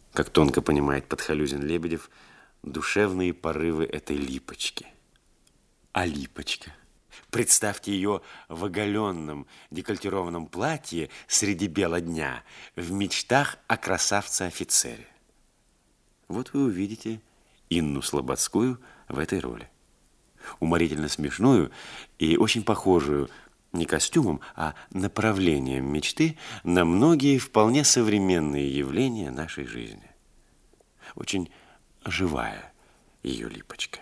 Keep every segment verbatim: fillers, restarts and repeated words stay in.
как тонко понимает Подхалюзин-Лебедев, душевные порывы этой Липочки. А Липочка? Представьте ее в оголенном, декольтированном платье среди бела дня, в мечтах о красавце-офицере. Вот вы увидите Инну Слободскую в этой роли. Уморительно смешную и очень похожую не костюмом, а направлением мечты на многие вполне современные явления нашей жизни. Очень живая ее Липочка.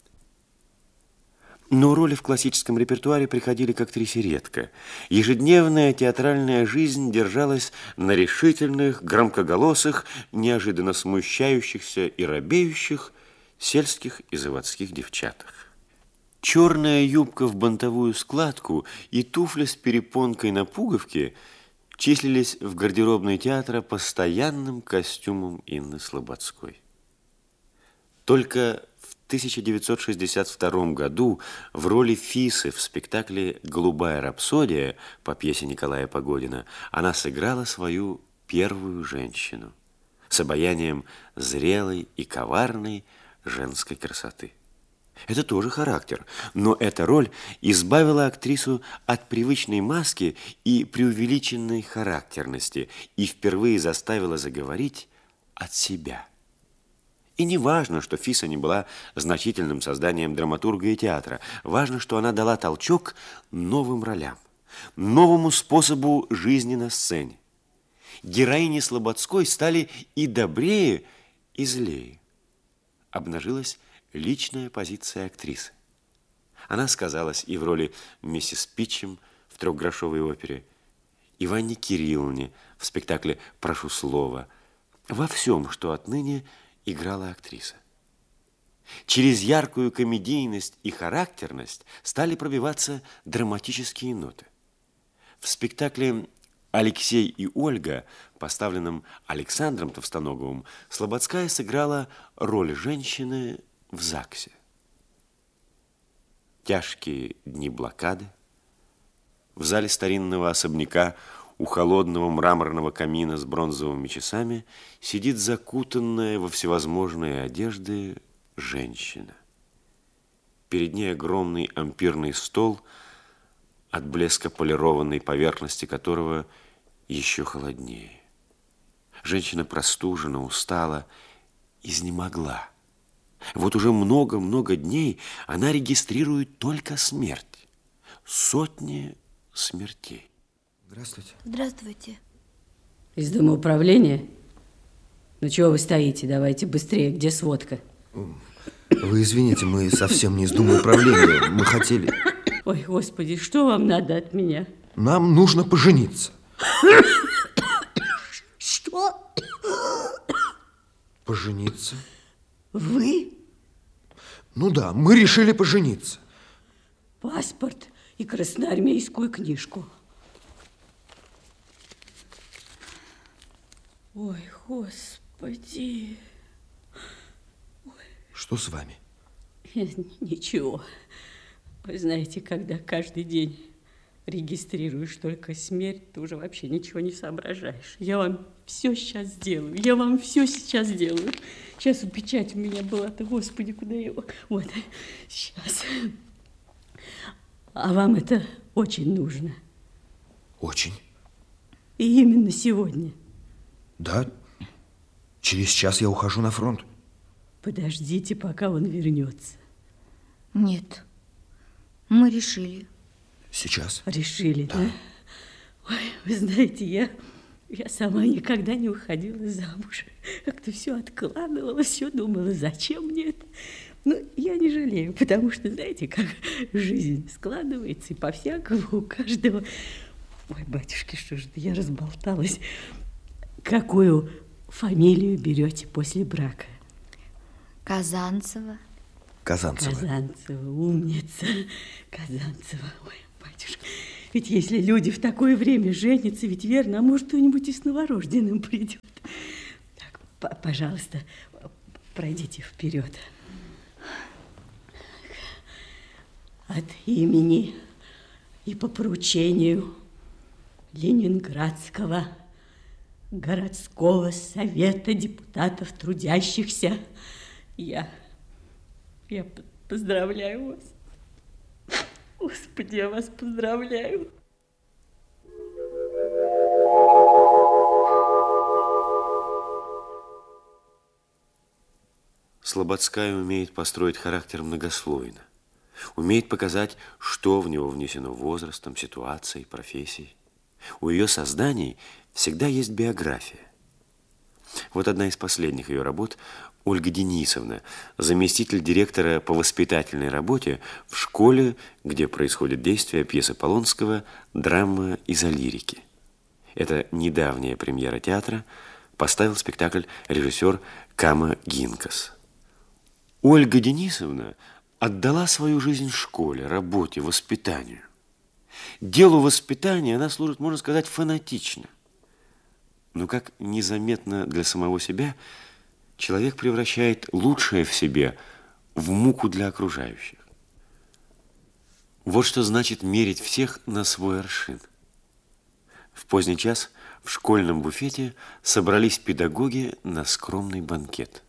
Но роли в классическом репертуаре приходили к актрисе редко. Ежедневная театральная жизнь держалась на решительных, громкоголосых, неожиданно смущающихся и робеющих сельских и заводских девчатах. Черная юбка в бантовую складку и туфли с перепонкой на пуговке числились в гардеробной театра постоянным костюмом Инны Слободской. Только в тысяча девятьсот шестьдесят втором году в роли Фисы в спектакле «Голубая рапсодия» по пьесе Николая Погодина она сыграла свою первую женщину с обаянием зрелой и коварной женской красоты. Это тоже характер, но эта роль избавила актрису от привычной маски и преувеличенной характерности и впервые заставила заговорить от себя. И не важно, что Фиса не была значительным созданием драматурга и театра. Важно, что она дала толчок новым ролям, новому способу жизни на сцене. Героини Слободской стали и добрее, и злее. Обнажилась личная позиция актрисы. Она сказалась и в роли миссис Питчем в трехгрошовой опере, и в Анне Кирилловне в спектакле «Прошу слова», во всем, что отныне играла актриса. Через яркую комедийность и характерность стали пробиваться драматические ноты. В спектакле «Алексей и Ольга», поставленном Александром Товстоноговым, Слободская сыграла роль женщины в ЗАГСе. Тяжкие дни блокады. В зале старинного особняка у холодного мраморного камина с бронзовыми часами сидит закутанная во всевозможные одежды женщина. Перед ней огромный ампирный стол, от блеска полированной поверхности которого еще холоднее. Женщина простужена, устала, изнемогла. Вот уже много-много дней она регистрирует только смерть. Сотни смертей. Здравствуйте. Здравствуйте. Из дома управления? Ну чего вы стоите? Давайте быстрее. Где сводка? Вы извините, мы совсем не из дома управления. Мы хотели... Ой, Господи, что вам надо от меня? Нам нужно пожениться. Что? Пожениться? Вы? Ну да, мы решили пожениться. Паспорт и красноармейскую книжку. Ой, Господи. Ой. Что с вами? Ничего. Вы знаете, когда каждый день регистрируешь только смерть, ты уже вообще ничего не соображаешь. Я вам все сейчас сделаю. Я вам все сейчас сделаю. Сейчас печать у меня была-то, Господи, куда его... Вот, сейчас. А вам это очень нужно. Очень. И именно сегодня. Да. Через час я ухожу на фронт. Подождите, пока он вернется. Нет. Мы решили. Сейчас? Решили, да? Да. Ой, вы знаете, я, я сама никогда не уходила замуж. Как-то все откладывала, все думала, зачем мне это? Но я не жалею, потому что, знаете, как жизнь складывается, и по-всякому у каждого... Ой, батюшки, что же я разболталась. Какую фамилию берете после брака? Казанцева. Казанцева. Казанцева, умница. Казанцева. Ой, батюшка. Ведь если люди в такое время женятся, ведь верно, а может, кто-нибудь и с новорожденным придет. Так, пожалуйста, пройдите вперед. От имени и по поручению Ленинградского городского совета депутатов трудящихся. Я, я поздравляю вас. Господи, я вас поздравляю. Слободская умеет построить характер многослойно, умеет показать, что в него внесено возрастом, ситуацией, профессией. У ее созданий всегда есть биография. Вот одна из последних ее работ – Ольга Денисовна, заместитель директора по воспитательной работе в школе, где происходит действие пьесы Полонского «Драма из-за лирики». Это недавняя премьера театра, поставил спектакль режиссер Кама Гинкас. Ольга Денисовна отдала свою жизнь школе, работе, воспитанию. Делу воспитания она служит, можно сказать, фанатично. Но как незаметно для самого себя, человек превращает лучшее в себе в муку для окружающих. Вот что значит мерить всех на свой аршин. В поздний час в школьном буфете собрались педагоги на скромный банкет.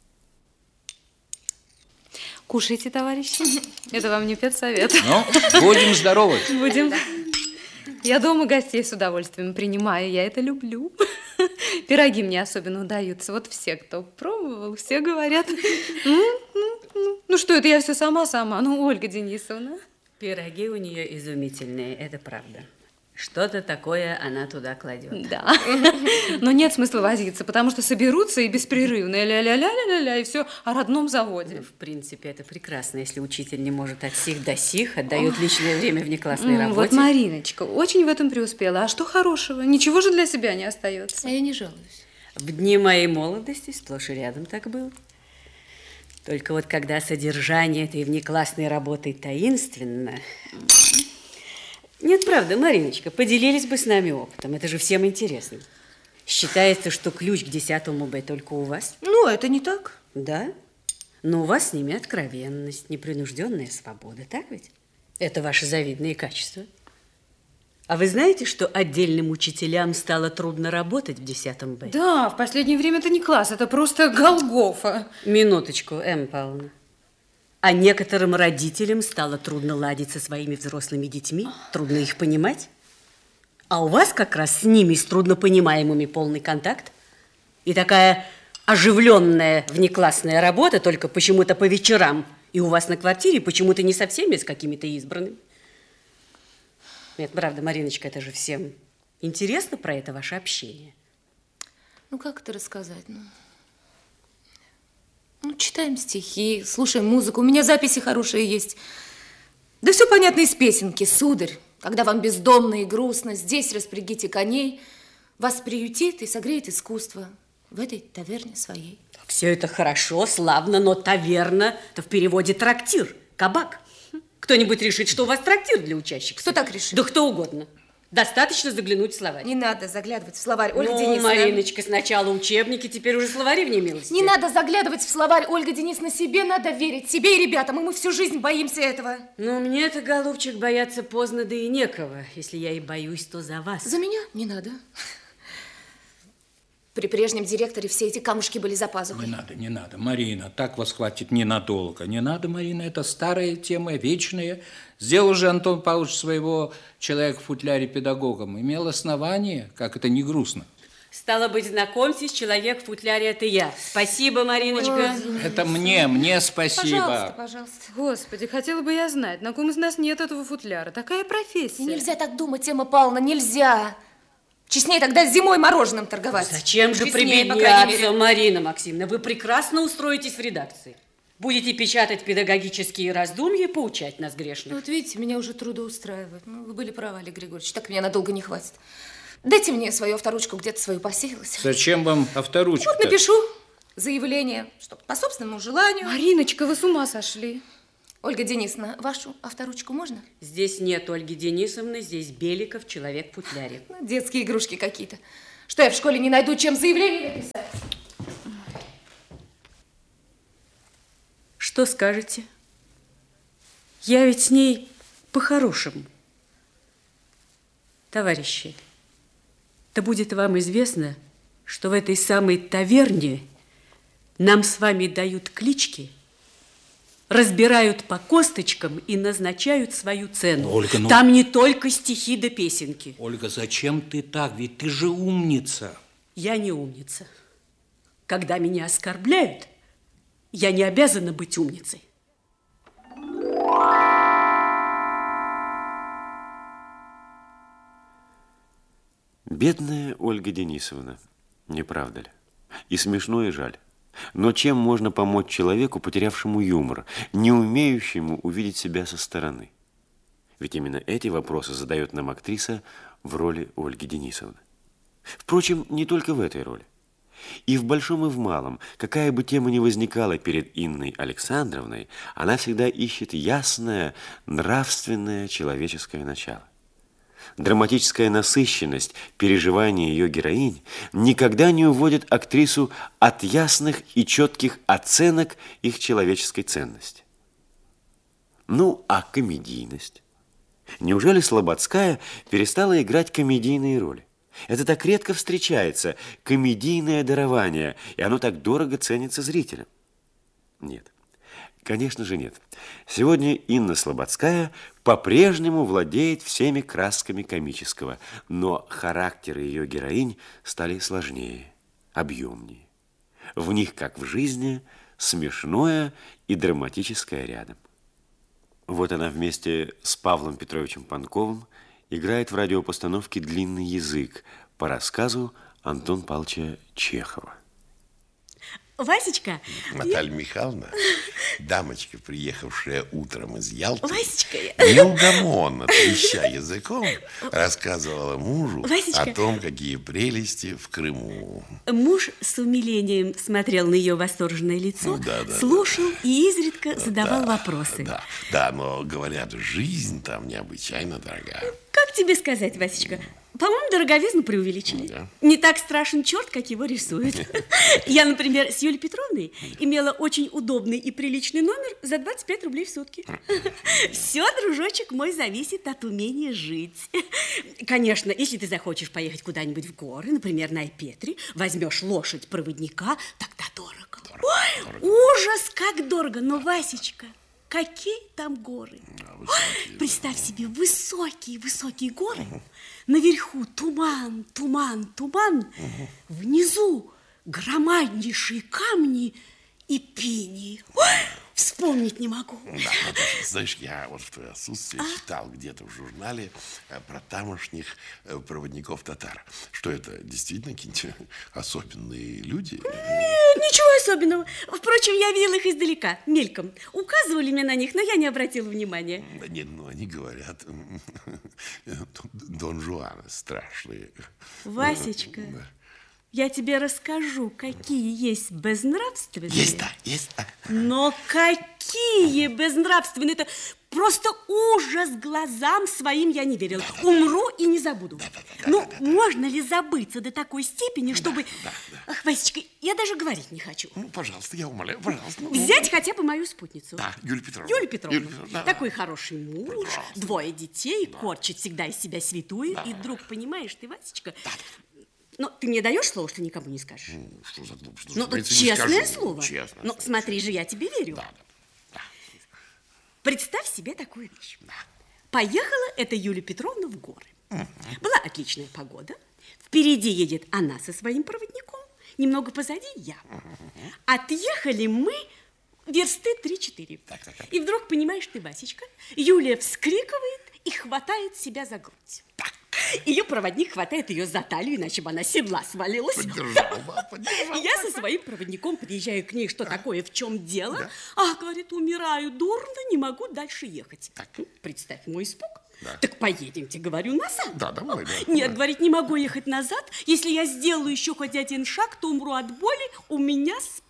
Кушайте, товарищи. Это вам не педсовет. Ну, будем здоровы. Будем. Я дома гостей с удовольствием принимаю, я это люблю. Пироги мне особенно удаются. Вот все, кто пробовал, все говорят. Ну, ну, ну. ну что это, я все сама-сама. Ну, Ольга Денисовна. Пироги у нее изумительные, это правда. Что-то такое она туда кладет. Да. Но нет смысла возиться, потому что соберутся и беспрерывно ля-ля-ля-ля-ля, и все о родном заводе. Ну, в принципе, это прекрасно, если учитель не может от сих до сих, отдает личное время внеклассной работе. Вот Мариночка очень в этом преуспела. А что хорошего? Ничего же для себя не остается. А я не жалуюсь. В дни моей молодости сплошь и рядом так было. Только вот когда содержание этой внеклассной работы таинственно... Нет, правда, Мариночка, поделились бы с нами опытом. Это же всем интересно. Считается, что ключ к десятому Б только у вас. Ну, это не так. Да? Но у вас с ними откровенность, непринужденная свобода, так ведь? Это ваши завидные качества. А вы знаете, что отдельным учителям стало трудно работать в десятом Б? Да, в последнее время это не класс, это просто Голгофа. Минуточку, Эмма Павловна. А некоторым родителям стало трудно ладить со своими взрослыми детьми, трудно их понимать. А у вас как раз с ними, с труднопонимаемыми, полный контакт. И такая оживленная внеклассная работа, только почему-то по вечерам. И у вас на квартире почему-то не со всеми, с какими-то избранными. Нет, правда, Мариночка, это же всем интересно про это ваше общение. Ну, как это рассказать? Ну, ну читаем стихи, слушаем музыку. У меня записи хорошие есть. Да все понятно из песенки. Сударь, когда вам бездомно и грустно, здесь распрягите коней, вас приютит и согреет искусство в этой таверне своей. Все это хорошо, славно, но таверна – это в переводе трактир, кабак. Кто-нибудь решит, что у вас трактир для учащихся? Кто так решит? Да кто угодно. Достаточно заглянуть в словарь. Не надо заглядывать в словарь, Ольга ну, Денисовна. Мариночка, сначала учебники, теперь уже словари в немилости. Не надо заглядывать в словарь, Ольга Денисовна. Себе надо верить, себе и ребятам. И мы всю жизнь боимся этого. Ну, мне-то, голубчик, бояться поздно, да и некого. Если я и боюсь, то за вас. За меня? Не надо. При прежнем директоре все эти камушки были за пазухой. Не надо, не надо, Марина, так вас хватит ненадолго. Не надо, Марина, это старая тема, вечная. Сделал же Антон Павлович своего человека в футляре педагогом. Имел основание, как это не грустно. Стало быть, знакомьтесь, человек в футляре – это я. Спасибо, Мариночка. Ой. Это мне, мне спасибо. Пожалуйста, пожалуйста. Господи, хотела бы я знать, на ком из нас нет этого футляра. Такая профессия. И нельзя так думать, Эмма Павловна, нельзя. Честнее тогда зимой мороженым торговать. Зачем же Честнее, по крайней мере. прибедняться, Марина Максимовна? Вы прекрасно устроитесь в редакции. Будете печатать педагогические раздумья, поучать нас грешных. Вот видите, меня уже трудоустраивает. Ну, вы были правы, Олег Григорьевич, так меня надолго не хватит. Дайте мне свою авторучку, где-то свою посеялась. Зачем вам авторучка? Вот напишу заявление, что по собственному желанию. Мариночка, вы с ума сошли. Ольга Денисовна, вашу авторучку можно? Здесь нет Ольги Денисовны, здесь Беликов, человек в футляре. Ну, детские игрушки какие-то. Что я в школе не найду, чем заявление написать? Что скажете? Я ведь с ней по-хорошему. Товарищи, да будет вам известно, что в этой самой таверне нам с вами дают клички, разбирают по косточкам и назначают свою цену. Ольга, ну... Там не только стихи да песенки. Ольга, зачем ты так? Ведь ты же умница. Я не умница. Когда меня оскорбляют, я не обязана быть умницей. Бедная Ольга Денисовна, не правда ли? И смешно, и жаль. Но чем можно помочь человеку, потерявшему юмор, не умеющему увидеть себя со стороны? Ведь именно эти вопросы задает нам актриса в роли Ольги Денисовны. Впрочем, не только в этой роли. И в большом, и в малом, какая бы тема ни возникала перед Инной Александровной, она всегда ищет ясное, нравственное человеческое начало. Драматическая насыщенность переживаний ее героинь никогда не уводит актрису от ясных и четких оценок их человеческой ценности. Ну, а комедийность? Неужели Слободская перестала играть комедийные роли? Это так редко встречается, комедийное дарование, и оно так дорого ценится зрителям. Нет. Конечно же нет. Сегодня Инна Слободская по-прежнему владеет всеми красками комического, но характеры ее героинь стали сложнее, объемнее. В них, как в жизни, смешное и драматическое рядом. Вот она вместе с Павлом Петровичем Панковым играет в радиопостановке «Длинный язык» по рассказу Антона Павловича Чехова. Васечка. Наталья я... Михайловна, дамочка, приехавшая утром из Ялты, Васечка, неугомонно, треща языком, рассказывала мужу Васечка. о том, какие прелести в Крыму. Муж с умилением смотрел на ее восторженное лицо, ну, да, да, слушал да. и изредка задавал да, вопросы. Да, да, но, говорят, жизнь там необычайно дорогая. Как тебе сказать, Васечка? По-моему, дороговизну преувеличили. Да. Не так страшен черт, как его рисуют. Я, например, с Юлией Петровной имела очень удобный и приличный номер за двадцать пять рублей в сутки. Все, дружочек мой, зависит от умения жить. Конечно, если ты захочешь поехать куда-нибудь в горы, например, на Айпетре, возьмешь лошадь-проводника, тогда дорого. дорого Ой, дорого. Ужас, как дорого. Но, Васечка, какие там горы? Да, высокие, Представь да. себе, высокие-высокие горы. Угу. Наверху туман, туман, туман. Угу. Внизу громаднейшие камни и пини. Ой, вспомнить не могу. Да, Наташа, знаешь, я вот в твое отсутствие а? читал где-то в журнале про тамошних проводников татар. Что это, действительно какие-то особенные люди? Нет, ничего особенного. Впрочем, я видела их издалека, мельком. Указывали мне на них, но я не обратила внимания. Да нет, ну они говорят, Дон Жуаны страшные. Васечка. Да. Я тебе расскажу, какие есть безнравственные. Есть, да, есть. Но какие безнравственные. Это просто ужас глазам своим я не верил. Да, Умру да, и не забуду. Да, да, да, ну, да, да, можно да. ли забыться до такой степени, чтобы... Да, да, да. Ах, Васечка, я даже говорить не хочу. Ну, пожалуйста, я умоляю, пожалуйста. Ну, Взять хотя бы мою спутницу. Да, Юлию Петровну. Юлию Петровну. Юлию Петровну. Да, такой хороший муж, прекрасно. Двое детей, да. корчит всегда из себя святую. Да. И вдруг, понимаешь ты, Васечка... Да. Но ты мне даешь слово, что никому не скажешь? Ну, что за глупость? Ну, тут честное слово. Честно. Ну, смотри же, я тебе верю. Да, да, да. Представь себе такую вещь. Да. Поехала эта Юлия Петровна в горы. Uh-huh. Была отличная погода. Впереди едет она со своим проводником. Немного позади я. Uh-huh. Отъехали мы версты три-четыре. Так, так, так. И вдруг, понимаешь ты, Васечка, Юлия вскрикивает и хватает себя за грудь. Так. Ее проводник хватает ее за талию, иначе бы она с седла свалилась. Поддержал, да, поддержал. Я со своим проводником подъезжаю к ней, что такое, в чем дело. Да. А, говорит, умираю дурно, не могу дальше ехать. Так. Представь мой испуг. Да. Так поедемте, говорю, назад. Да, давай, да. Нет, давай. говорит, не могу ехать назад. Если я сделаю еще хоть один шаг, то умру от боли. У меня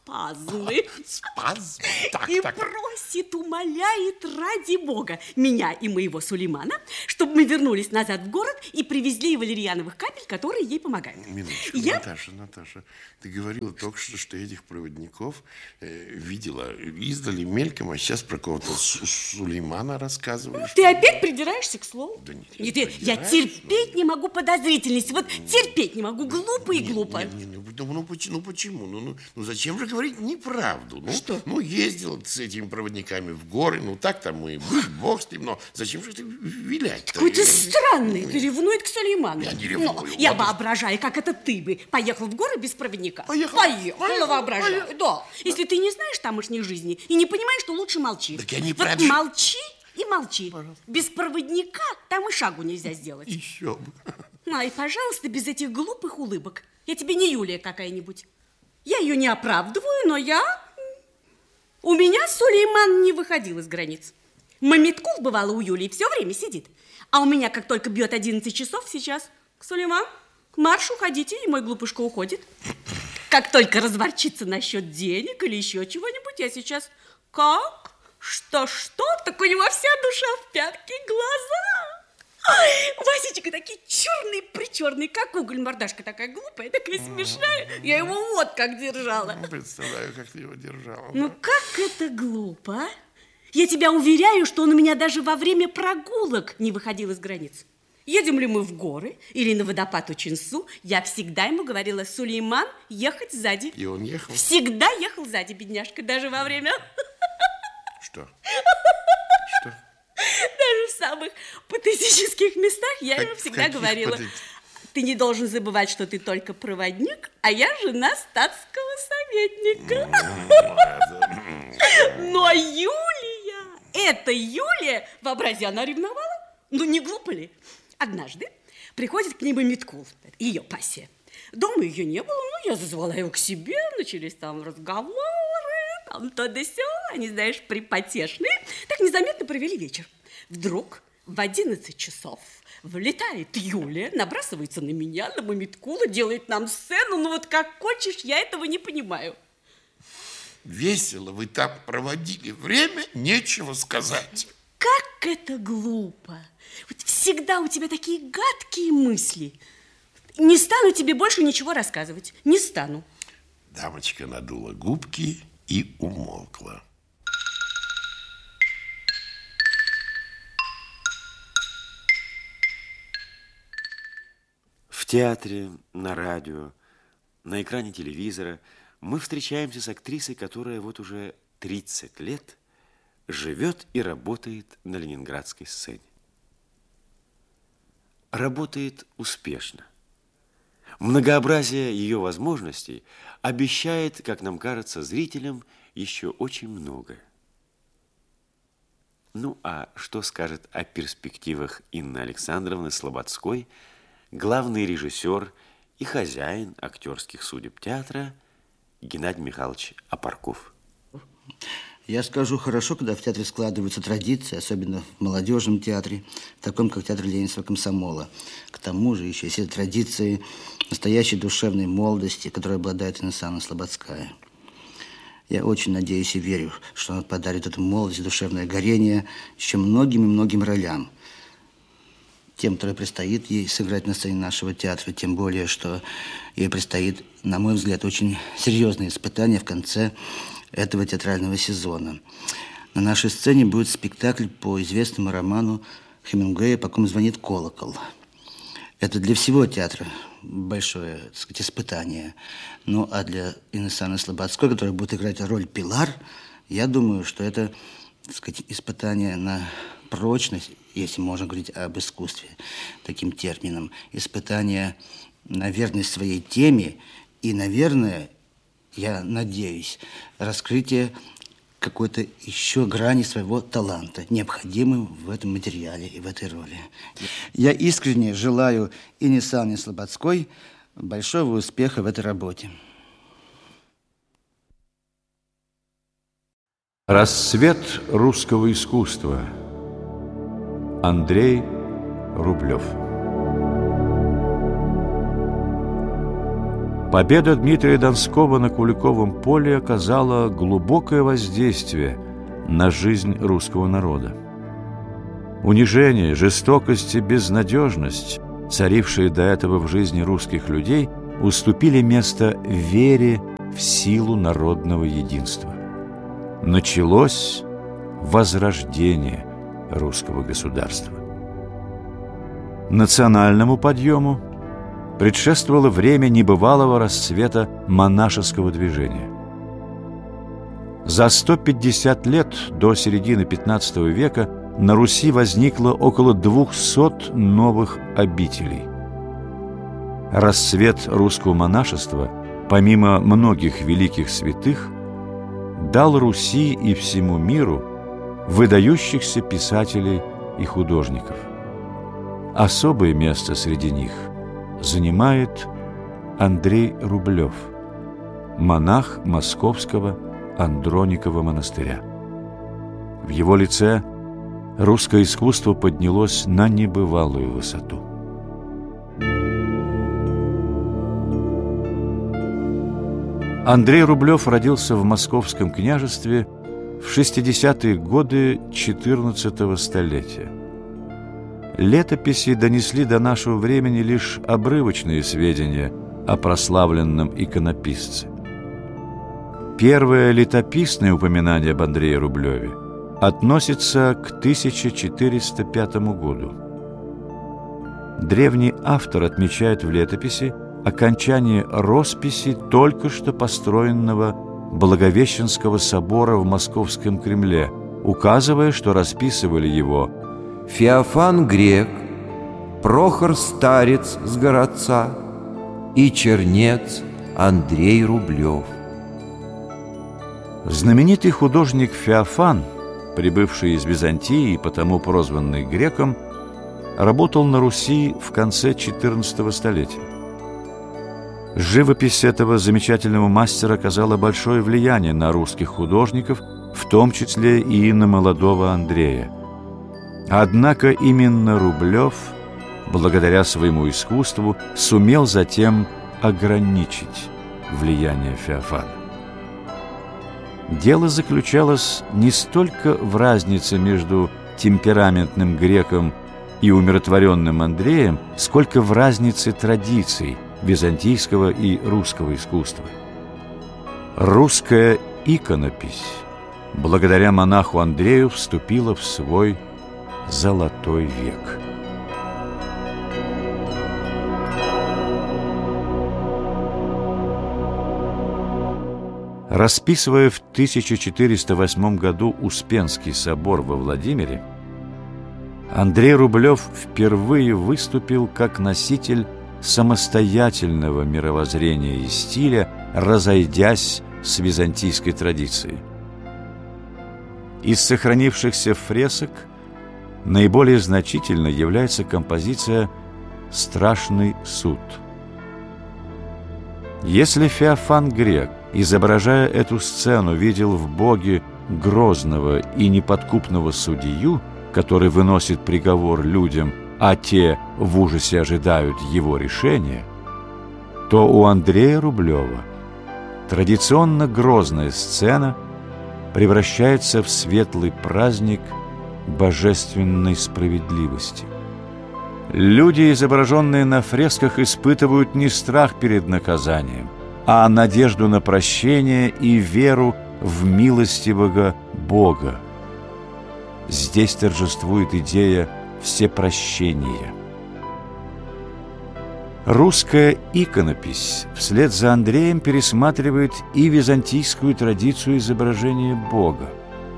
спазмы. Спазм? Так, И так. просит, умоляет ради бога меня и моего Сулеймана, чтобы мы вернулись назад в город и привезли ей валерьяновых капель, которые ей помогают. Минуточку, Я... Наташа, Наташа, ты говорила только что, что этих проводников э, видела издали мельком, а сейчас про кого-то Су- Сулеймана рассказываешь. Ты опять придираешься к слову? Да нет, Нет, я я, я придираюсь, терпеть не могу подозрительность. Вот терпеть не могу. Глупо и Нет, глупо. нет, нет, ну, ну, почему? Ну, почему? Ну, ну, ну, зачем же говорить неправду? Ну, Что? Ну, ездил с этими проводниками в горы, ну, так там и был, бог с ним, но зачем же ты вилять-то? Какой ты странный. Ты ревнует к Сулейману. Я не ревную. Ну, я Вот и- воображаю, как это ты бы поехал в горы без проводника. Поехал. Поехал, Поехал, воображаю. поехал. Да. Если ты не знаешь тамошних жизней и не понимаешь, что лучше молчи. Так я не Вот про это. молчи и молчи. Без проводника там и шагу нельзя сделать. Еще бы. Ну, и, пожалуйста, без этих глупых улыбок. Я тебе не Юлия какая-нибудь. Я ее не оправдываю, но я... У меня Сулейман не выходил из границ. Мамиткул, бывало, у Юлии все время сидит. А у меня, как только бьет одиннадцать часов сейчас, Сулейман, к маршу ходите, и мой глупышка уходит. Как только разворчится насчет денег или еще чего-нибудь, я сейчас... Как? Что-что? Так у него вся душа в пятки, глаза. Ай, Васечка такие черные-причерные, как уголь, мордашка такая глупая, такая смешная. Я его вот как держала. Ну, представляю, как ты его держала. Ну, как это глупо, а? Я тебя уверяю, что он у меня даже во время прогулок не выходил из границ. Едем ли мы в горы или на водопад Учинсу, я всегда ему говорила: Сулейман, ехать сзади. И он ехал? Всегда ехал сзади, бедняжка, даже во время... Что? Что? Даже в самых патетических местах я Как- ему всегда каких говорила: патет- ты не должен забывать, что ты только проводник, а я жена статского советника. Но Юлия, эта Юлия, вообрази, она ревновала. Ну, не глупо ли? Однажды приходит к ней Мамиткул, ее пассия. Дома ее не было, ну, я зазвала его к себе, начались там разговоры, там то да сё, они, знаешь, припотешные. Так незаметно провели вечер. Вдруг в одиннадцать часов влетает Юлия, набрасывается на меня, на Мамиткула, делает нам сцену, ну вот как хочешь, я этого не понимаю. Весело вы там проводили время, нечего сказать. Как это глупо! Вот всегда у тебя такие гадкие мысли. Не стану тебе больше ничего рассказывать. Не стану. Дамочка надула губки и умолкла. В театре, на радио, на экране телевизора мы встречаемся с актрисой, которая вот уже тридцать лет живет и работает на ленинградской сцене. Работает успешно. Многообразие ее возможностей обещает, как нам кажется, зрителям еще очень многое. Ну, а что скажет о перспективах Инны Александровны Слободской главный режиссер и хозяин актерских судеб театра Геннадий Михайлович Апарков? Я скажу, хорошо, когда в театре складываются традиции, особенно в молодежном театре, таком, как театр Ленинского комсомола. К тому же еще есть традиции настоящей душевной молодости, которой обладает Инна Александровна Слободская. Я очень надеюсь и верю, что она подарит эту молодость, душевное горение еще многим-многим ролям. Тем, которые предстоит ей сыграть на сцене нашего театра, тем более, что ей предстоит, на мой взгляд, очень серьезные испытания в конце этого театрального сезона. На нашей сцене будет спектакль по известному роману Хемингуэя «По ком звонит колокол». Это для всего театра большое, так сказать, испытание. Ну, а для Инны Александровны Слободской, которая будет играть роль Пилар, я думаю, что это, так сказать, испытание на прочность, если можно говорить об искусстве таким термином, испытание на верность своей теме и, наверное, я надеюсь, раскрытие какой-то еще грани своего таланта, необходимым в этом материале и в этой роли. Я искренне желаю Инне Александровне Слободской большого успеха в этой работе. Рассвет русского искусства. Андрей Рублев. Победа Дмитрия Донского на Куликовом поле оказала глубокое воздействие на жизнь русского народа. Унижение, жестокость и безнадежность, царившие до этого в жизни русских людей, уступили место вере в силу народного единства. Началось возрождение русского государства. Национальному подъему предшествовало время небывалого расцвета монашеского движения. За сто пятьдесят лет до середины пятнадцатого века на Руси возникло около двухсот новых обителей. Расцвет русского монашества, помимо многих великих святых, дал Руси и всему миру выдающихся писателей и художников. Особое место среди них занимает Андрей Рублев, монах Московского Андроникова монастыря. В его лице русское искусство поднялось на небывалую высоту. Андрей Рублев родился в Московском княжестве в шестидесятые годы четырнадцатого столетия. Летописи донесли до нашего времени лишь обрывочные сведения о прославленном иконописце. Первое летописное упоминание об Андрее Рублеве относится к тысяча четыреста пятому году. Древний автор отмечает в летописи окончание росписи только что построенного Благовещенского собора в Московском Кремле, указывая, что расписывали его Феофан Грек, Прохор Старец с городца и чернец Андрей Рублев. Знаменитый художник Феофан, прибывший из Византии и потому прозванный Греком, работал на Руси в конце четырнадцатого столетия. Живопись этого замечательного мастера оказала большое влияние на русских художников, в том числе и на молодого Андрея. Однако именно Рублев, благодаря своему искусству, сумел затем ограничить влияние Феофана. Дело заключалось не столько в разнице между темпераментным греком и умиротворенным Андреем, сколько в разнице традиций византийского и русского искусства. Русская иконопись, благодаря монаху Андрею, вступила в свой золотой век. Расписывая в тысяча четыреста восьмом году Успенский собор во Владимире, Андрей Рублев впервые выступил как носитель самостоятельного мировоззрения и стиля, разойдясь с византийской традицией. Из сохранившихся фресок наиболее значительной является композиция «Страшный суд». Если Феофан Грек, изображая эту сцену, видел в Боге грозного и неподкупного судью, который выносит приговор людям, а те в ужасе ожидают его решения, то у Андрея Рублева традиционно грозная сцена превращается в светлый праздник божественной справедливости. Люди, изображенные на фресках, испытывают не страх перед наказанием, а надежду на прощение и веру в милостивого Бога. Здесь торжествует идея всепрощения. Русская иконопись вслед за Андреем пересматривает и византийскую традицию изображения Бога.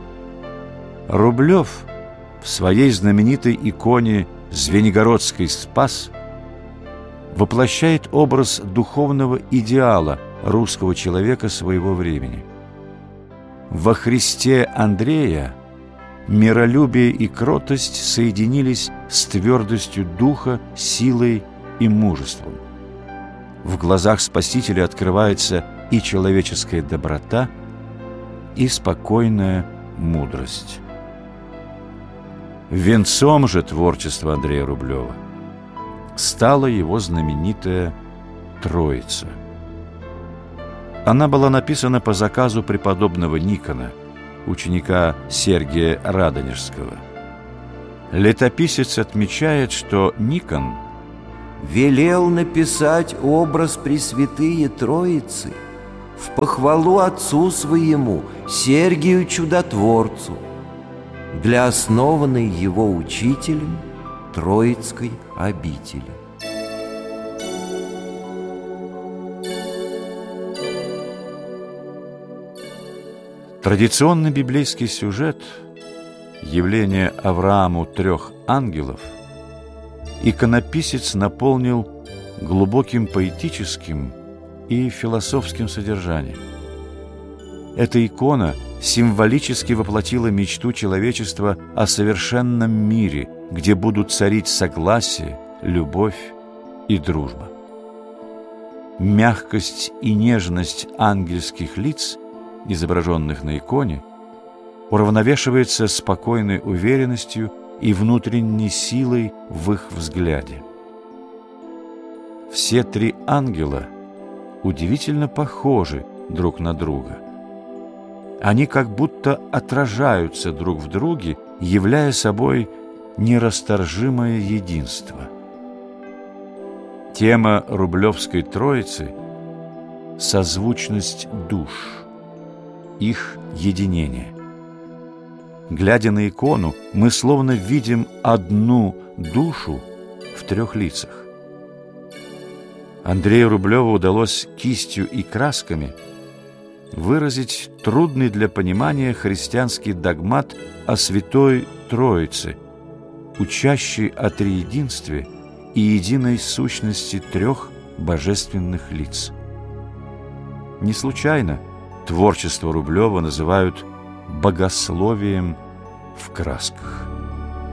Рублев в своей знаменитой иконе «Звенигородский Спас» воплощает образ духовного идеала русского человека своего времени. Во Христе Андрея миролюбие и кротость соединились с твердостью духа, силой и мужеством. В глазах Спасителя открывается и человеческая доброта, и спокойная мудрость. Венцом же творчества Андрея Рублева стала его знаменитая Троица. Она была написана по заказу преподобного Никона, ученика Сергия Радонежского. Летописец отмечает, что Никон велел написать образ Пресвятые Троицы в похвалу отцу своему, Сергию Чудотворцу, для основанной его учителем Троицкой обители. Традиционный библейский сюжет, явление Аврааму трех ангелов, иконописец наполнил глубоким поэтическим и философским содержанием. Эта икона символически воплотила мечту человечества о совершенном мире, где будут царить согласие, любовь и дружба. Мягкость и нежность ангельских лиц, изображенных на иконе, уравновешивается спокойной уверенностью и внутренней силой в их взгляде. Все три ангела удивительно похожи друг на друга. Они как будто отражаются друг в друге, являя собой нерасторжимое единство. Тема Рублевской Троицы – созвучность душ, их единение. Глядя на икону, мы словно видим одну душу в трех лицах. Андрею Рублеву удалось кистью и красками выразить трудный для понимания христианский догмат о Святой Троице, учащий о триединстве и единой сущности трех божественных лиц. Не случайно творчество Рублева называют богословием в красках.